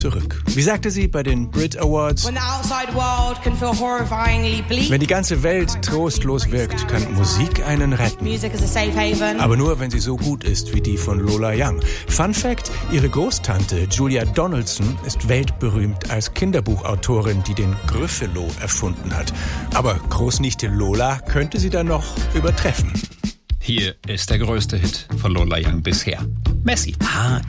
zurück. Wie sagte sie bei den Brit Awards? Wenn die ganze Welt trostlos wirkt, kann Musik einen retten. Aber nur, wenn sie so gut ist wie die von Lola Young. Fun Fact, ihre Großtante Julia Donaldson ist weltberühmt als Kinderbuchautorin, die den Gryffalo erfunden hat. Aber Großnichte Lola könnte sie dann noch übertreffen. Hier ist der größte Hit von Lola Young bisher. Messi.